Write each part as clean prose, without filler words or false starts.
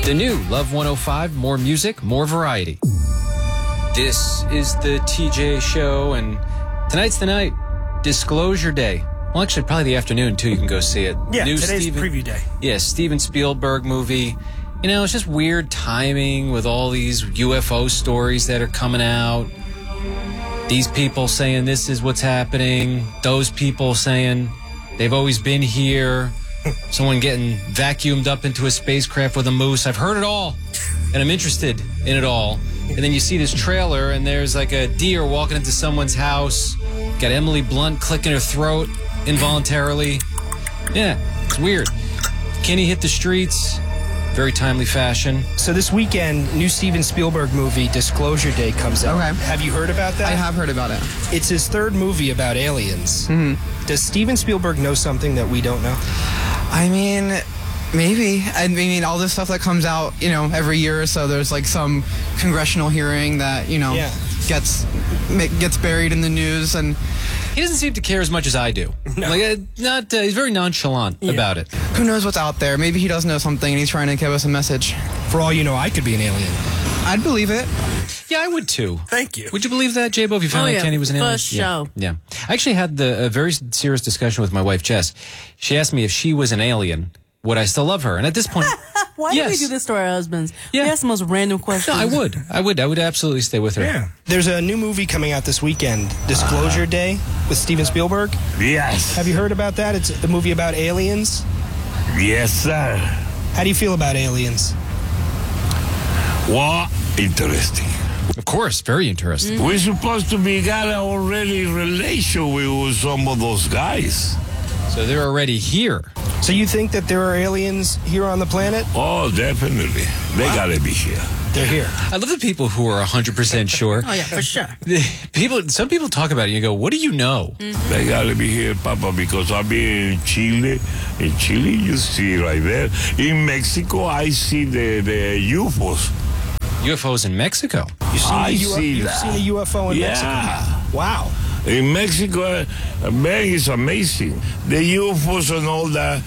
The new Love 105, more music, more variety. This is the TJ Show, and tonight's the night. Disclosure Day. Well, actually, probably the afternoon, too. You can go see it. Yeah, today's preview day. Yeah, Steven Spielberg movie. You know, it's just weird timing with all these UFO stories that are coming out. These people saying this is what's happening. Those people saying they've always been here. Someone getting vacuumed up into a spacecraft with a moose. I've heard it all, and I'm interested in it all. And then you see this trailer, and there's like a deer walking into someone's house. Got Emily Blunt clicking her throat involuntarily. Yeah, it's weird. Kenny hit the streets. Very timely fashion. So this weekend, new Steven Spielberg movie, Disclosure Day, comes out. Okay. Have you heard about that? I have heard about it. It's his third movie about aliens. Mm-hmm. Does Steven Spielberg know something that we don't know? I mean, maybe. I mean, all this stuff that comes out, every year or so, there's like some congressional hearing that, gets buried in the news, and he doesn't seem to care as much as I do. No. He's very nonchalant about it. Who knows what's out there? Maybe he does know something and he's trying to give us a message. For all you know, I could be an alien. I'd believe it. Yeah, I would too. Thank you. Would you believe that, J-Bo, if you found out Kenny was an alien? First show. Yeah. I actually had a very serious discussion with my wife, Jess. She asked me if she was an alien, would I still love her? And at this point, Why do we do this to our husbands? Yeah. We ask the most random questions. No, I would absolutely stay with her. Yeah. There's a new movie coming out this weekend, Disclosure Day, with Steven Spielberg. Yes. Have you heard about that? It's a movie about aliens. Yes, sir. How do you feel about aliens? Well, interesting. Of course, very interesting. We're supposed to be got already relation with some of those guys. So they're already here. So you think that there are aliens here on the planet? Oh, definitely. They gotta be here. They're here. I love the people who are 100% sure. Oh, yeah, for sure. Some people talk about it and you go, what do you know? Mm-hmm. They gotta be here, Papa, because I've been in Chile. In Chile, you see right there. In Mexico, I see the UFOs. UFOs in Mexico? You've seen a UFO in Mexico? Wow. In Mexico, man, it's amazing. The UFOs and all that.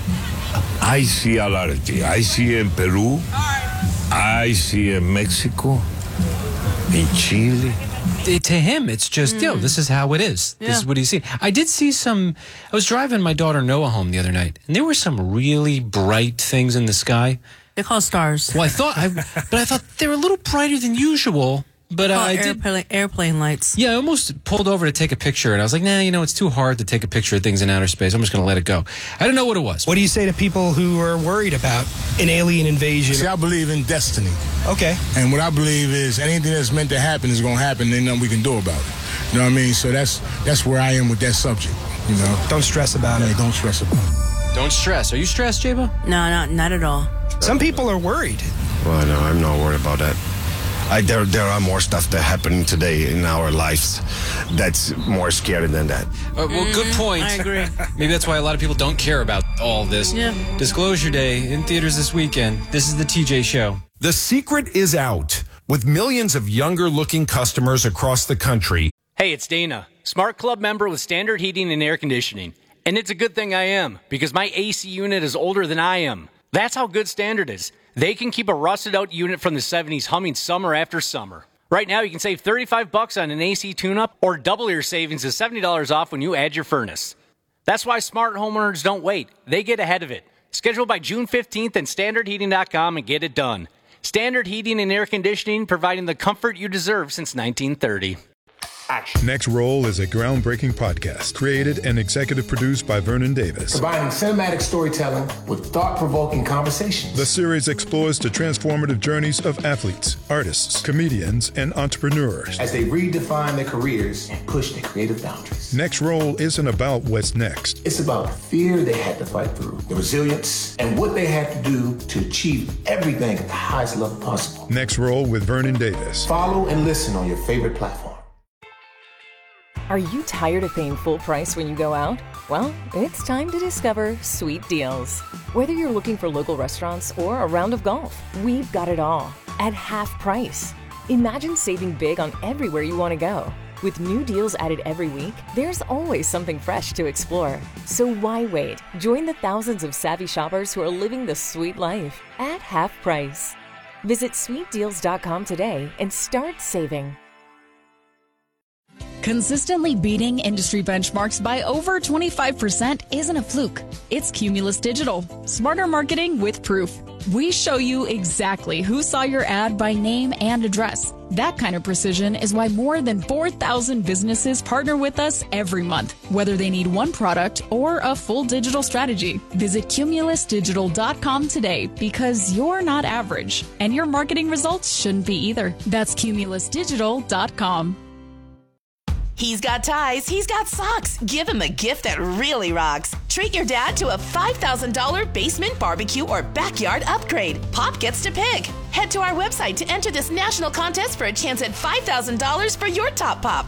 I see a lot of things. I see in Peru. I see in Mexico. In Chile. To him, it's just, this is how it is. Yeah. This is what he's seen. I did see I was driving my daughter Noah home the other night, and there were some really bright things in the sky. They're called stars. Well, I thought they were a little brighter than usual. But I did airplane lights. Yeah, I almost pulled over to take a picture, and I was like, nah, it's too hard to take a picture of things in outer space. I'm just going to let it go. I didn't know what it was. What do you say to people who are worried about an alien invasion? See, I believe in destiny. Okay. And what I believe is anything that's meant to happen is going to happen, and nothing we can do about it. You know what I mean? So that's where I am with that subject, Don't stress about it. Don't stress about it. Don't stress. Are you stressed, J-Bo? No, not at all. Some people are worried. Well, no, I'm not worried about that. There are more stuff that happening today in our lives that's more scary than that. Well, good point. I agree. Maybe that's why a lot of people don't care about all this. Yeah. Disclosure Day in theaters this weekend. This is the TJ Show. The secret is out. With millions of younger-looking customers across the country. Hey, it's Dana, Smart Club member with Standard Heating and Air Conditioning. And it's a good thing I am, because my AC unit is older than I am. That's how good Standard is. They can keep a rusted-out unit from the 70s humming summer after summer. Right now, you can save $35 on an AC tune-up, or double your savings to $70 off when you add your furnace. That's why smart homeowners don't wait. They get ahead of it. Schedule by June 15th at StandardHeating.com and get it done. Standard Heating and Air Conditioning, providing the comfort you deserve since 1930. Action. Next Roll is a groundbreaking podcast created and executive produced by Vernon Davis. Combining cinematic storytelling with thought-provoking conversations. The series explores the transformative journeys of athletes, artists, comedians, and entrepreneurs as they redefine their careers and push their creative boundaries. Next Roll isn't about what's next. It's about the fear they had to fight through, the resilience, and what they had to do to achieve everything at the highest level possible. Next Roll with Vernon Davis. Follow and listen on your favorite platform. Are you tired of paying full price when you go out? Well, it's time to discover Sweet Deals. Whether you're looking for local restaurants or a round of golf, we've got it all at half price. Imagine saving big on everywhere you want to go. With new deals added every week, there's always something fresh to explore. So why wait? Join the thousands of savvy shoppers who are living the sweet life at half price. Visit sweetdeals.com today and start saving. Consistently beating industry benchmarks by over 25% isn't a fluke. It's Cumulus Digital. Smarter marketing with proof. We show you exactly who saw your ad by name and address. That kind of precision is why more than 4,000 businesses partner with us every month, whether they need one product or a full digital strategy. Visit cumulusdigital.com today because you're not average, and your marketing results shouldn't be either. That's cumulusdigital.com. He's got ties, he's got socks. Give him a gift that really rocks. Treat your dad to a $5,000 basement barbecue or backyard upgrade. Pop gets to pick. Head to our website to enter this national contest for a chance at $5,000 for your top pop.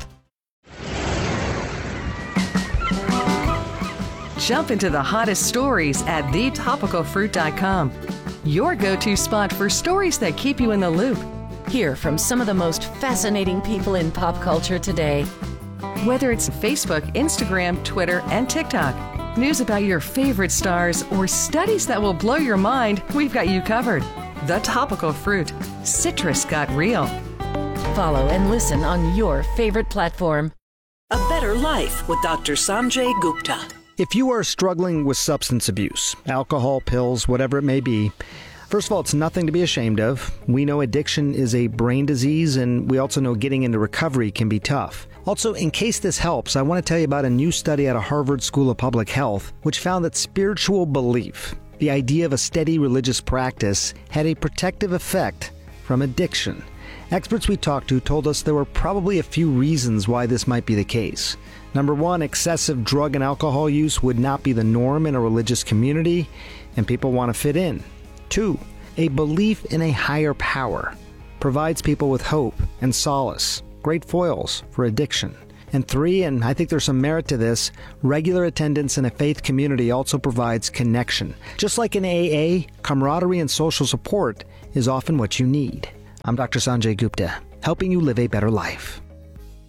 Jump into the hottest stories at thetopicalfruit.com. Your go-to spot for stories that keep you in the loop. Hear from some of the most fascinating people in pop culture today. Whether it's Facebook, Instagram, Twitter, and TikTok, news about your favorite stars, or studies that will blow your mind, we've got you covered. The Topical Fruit. Citrus got real. Follow and listen on your favorite platform. A Better Life with Dr. Sanjay Gupta. If you are struggling with substance abuse, alcohol, pills, whatever it may be, first of all, it's nothing to be ashamed of. We know addiction is a brain disease, and we also know getting into recovery can be tough. Also, in case this helps, I want to tell you about a new study out of Harvard School of Public Health, which found that spiritual belief, the idea of a steady religious practice, had a protective effect from addiction. Experts we talked to told us there were probably a few reasons why this might be the case. Number one, excessive drug and alcohol use would not be the norm in a religious community, and people want to fit in. 2, a belief in a higher power provides people with hope and solace, great foils for addiction. And 3, and I think there's some merit to this, regular attendance in a faith community also provides connection. Just like in AA, camaraderie and social support is often what you need. I'm Dr. Sanjay Gupta, helping you live a better life.